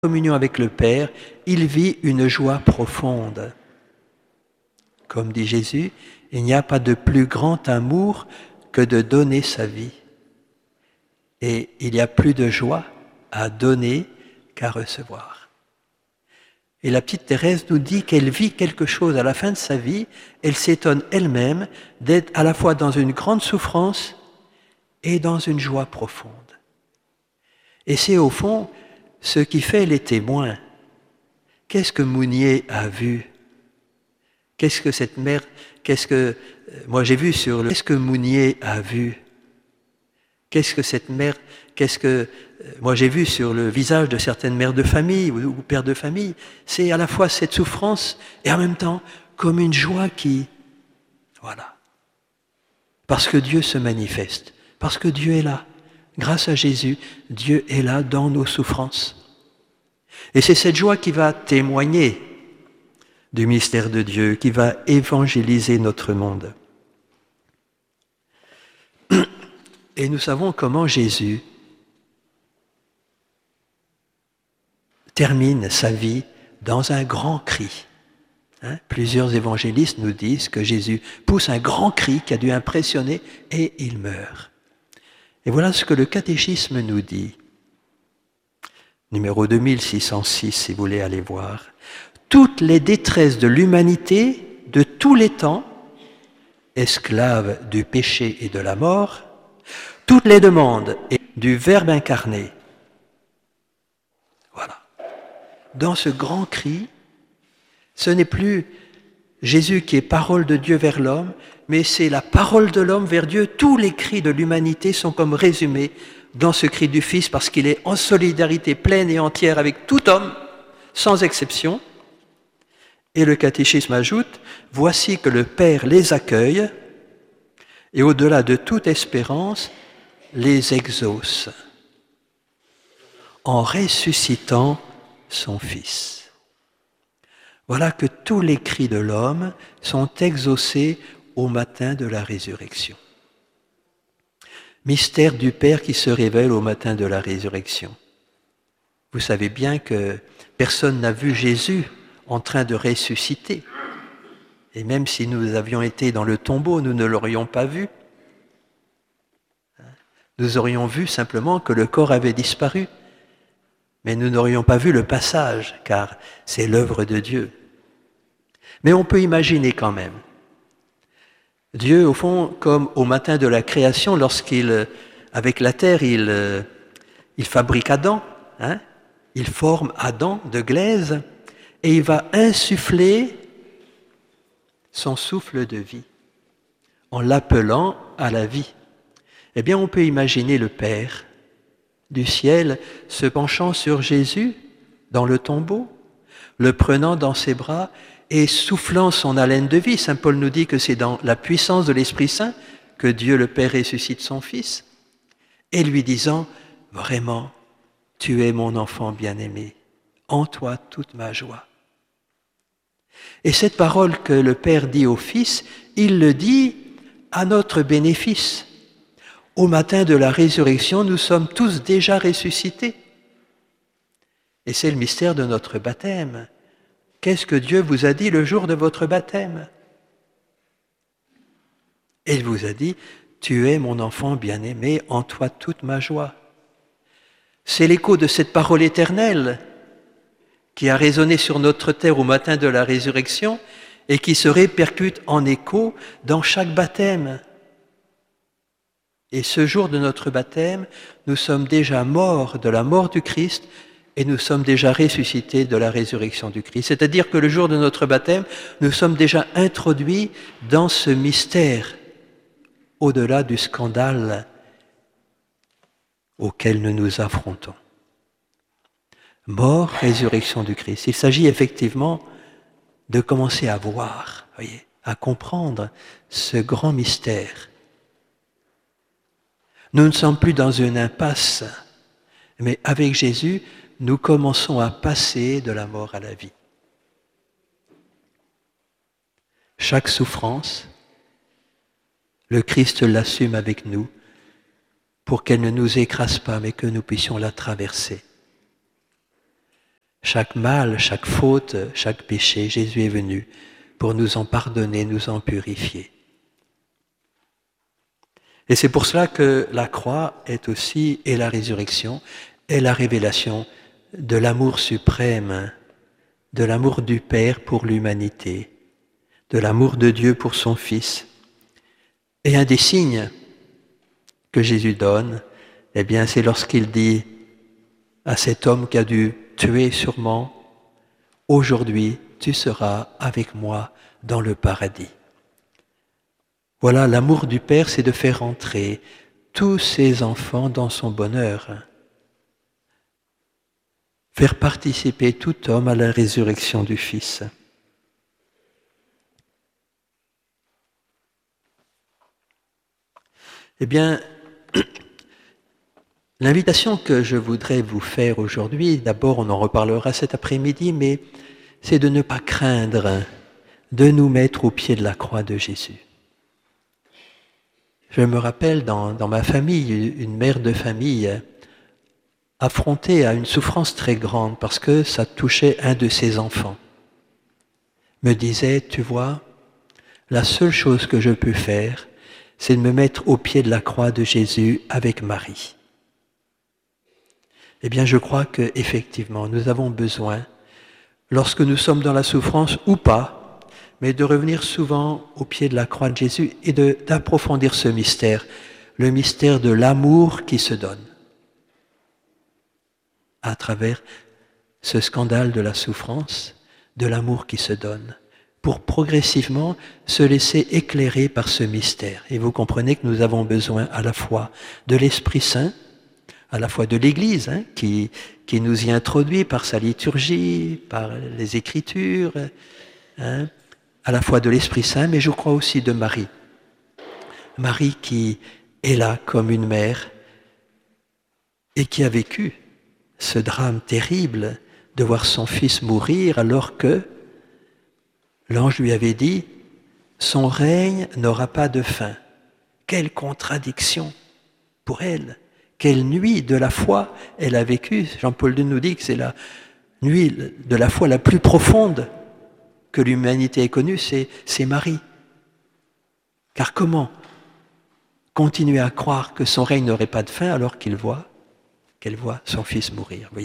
communion avec le Père, il vit une joie profonde. Comme dit Jésus, il n'y a pas de plus grand amour que de donner sa vie. Et il y a plus de joie à donner qu'à recevoir. Et la petite Thérèse nous dit qu'elle vit quelque chose à la fin de sa vie, elle s'étonne elle-même d'être à la fois dans une grande souffrance et dans une joie profonde. Et c'est au fond ce qui fait les témoins. Qu'est-ce que Mounier a vu? Qu'est-ce que cette mère, qu'est-ce que Mounier a vu? Qu'est-ce que cette mère, moi j'ai vu sur le visage de certaines mères de famille ou pères de famille, c'est à la fois cette souffrance et en même temps comme une joie qui, voilà. Parce que Dieu se manifeste, parce que Dieu est là. Grâce à Jésus, Dieu est là dans nos souffrances. Et c'est cette joie qui va témoigner du mystère de Dieu, qui va évangéliser notre monde. Et nous savons comment Jésus termine sa vie dans un grand cri. Plusieurs évangélistes nous disent que Jésus pousse un grand cri qui a dû impressionner et il meurt. Et voilà ce que le catéchisme nous dit. Numéro 2606, si vous voulez aller voir. Toutes les détresses de l'humanité de tous les temps, esclaves du péché et de la mort, toutes les demandes du Verbe incarné. Voilà. Dans ce grand cri, ce n'est plus Jésus qui est parole de Dieu vers l'homme, mais c'est la parole de l'homme vers Dieu. Tous les cris de l'humanité sont comme résumés dans ce cri du Fils, parce qu'il est en solidarité pleine et entière avec tout homme, sans exception. Et le catéchisme ajoute, voici que le Père les accueille, et au-delà de toute espérance, les exauce, en ressuscitant son Fils. Voilà que tous les cris de l'homme sont exaucés au matin de la résurrection. Mystère du Père qui se révèle au matin de la résurrection. Vous savez bien que personne n'a vu Jésus en train de ressusciter. Et même si nous avions été dans le tombeau, nous ne l'aurions pas vu. Nous aurions vu simplement que le corps avait disparu. Mais nous n'aurions pas vu le passage, car c'est l'œuvre de Dieu. Mais on peut imaginer quand même. Dieu, au fond, comme au matin de la création, lorsqu'il, avec la terre, il fabrique Adam, il forme Adam de glaise, et il va insuffler son souffle de vie, en l'appelant à la vie. Eh bien, on peut imaginer le Père du ciel se penchant sur Jésus dans le tombeau, le prenant dans ses bras et soufflant son haleine de vie. Saint Paul nous dit que c'est dans la puissance de l'Esprit Saint que Dieu le Père ressuscite son Fils, et lui disant, vraiment, tu es mon enfant bien-aimé, en toi toute ma joie. Et cette parole que le Père dit au Fils, il le dit à notre bénéfice. Au matin de la résurrection, nous sommes tous déjà ressuscités. Et c'est le mystère de notre baptême. Qu'est-ce que Dieu vous a dit le jour de votre baptême? Il vous a dit, tu es mon enfant bien-aimé, en toi toute ma joie. C'est l'écho de cette parole éternelle qui a résonné sur notre terre au matin de la résurrection et qui se répercute en écho dans chaque baptême. Et ce jour de notre baptême, nous sommes déjà morts de la mort du Christ et nous sommes déjà ressuscités de la résurrection du Christ. C'est-à-dire que le jour de notre baptême, nous sommes déjà introduits dans ce mystère, au-delà du scandale auquel nous nous affrontons. Mort, résurrection du Christ. Il s'agit effectivement de commencer à voir, voyez, à comprendre ce grand mystère. Nous ne sommes plus dans une impasse, mais avec Jésus, nous commençons à passer de la mort à la vie. Chaque souffrance, le Christ l'assume avec nous pour qu'elle ne nous écrase pas, mais que nous puissions la traverser. chaque mal, chaque faute, chaque péché. Jésus est venu pour nous en pardonner, nous en purifier. Et c'est pour cela que la croix est aussi, et la résurrection, est la révélation de l'amour suprême, de l'amour du Père pour l'humanité, de l'amour de Dieu pour son Fils. Et un des signes que Jésus donne, eh bien, c'est lorsqu'il dit à cet homme qui a dû tuer sûrement, « Aujourd'hui, tu seras avec moi dans le paradis. » Voilà, l'amour du Père, c'est de faire entrer tous ses enfants dans son bonheur. Faire participer tout homme à la résurrection du Fils. Eh bien, l'invitation que je voudrais vous faire aujourd'hui, d'abord on en reparlera cet après-midi, mais c'est de ne pas craindre de nous mettre au pied de la croix de Jésus. Je me rappelle dans ma famille, une mère de famille affrontée à une souffrance très grande parce que ça touchait un de ses enfants, me disait, tu vois, la seule chose que je peux faire, c'est de me mettre au pied de la croix de Jésus avec Marie. Eh bien, je crois qu'effectivement, nous avons besoin, lorsque nous sommes dans la souffrance ou pas, mais de revenir souvent au pied de la croix de Jésus et d'approfondir ce mystère, le mystère de l'amour qui se donne à travers ce scandale de la souffrance, de l'amour qui se donne, pour progressivement se laisser éclairer par ce mystère. Et vous comprenez que nous avons besoin à la fois de l'Esprit Saint, à la fois de l'Église, qui nous y introduit par sa liturgie, par les Écritures, à la fois de l'Esprit Saint, mais je crois aussi de Marie. Marie qui est là comme une mère et qui a vécu ce drame terrible de voir son fils mourir alors que l'ange lui avait dit « Son règne n'aura pas de fin ». Quelle contradiction pour elle! Quelle nuit de la foi elle a vécu. Jean-Paul II nous dit que c'est la nuit de la foi la plus profonde que l'humanité ait connue, c'est Marie. Car comment continuer à croire que son règne n'aurait pas de fin alors qu'elle voit son fils mourir, vous voyez ?